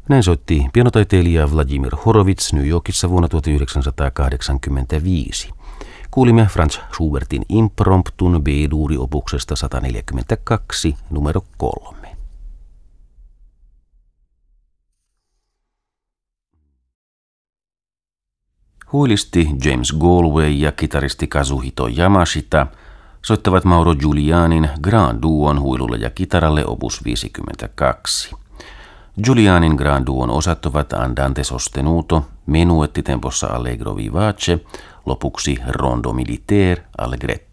Näin soitti pianotaiteilija Vladimir Horowitz New Yorkissa vuonna 1985. Kuulimme Franz Schubertin Impromptun B-duuri-opuksesta 142, numero 3. Huilisti James Galway ja kitaristi Kazuhito Yamashita soittavat Mauro Giulianin Grand Duon huilulle ja kitaralle opus 52. Giulianin Grand Duon osat ovat Andante sostenuto, menuetti tempossa Allegro vivace, lopuksi Rondo militaire allegretto.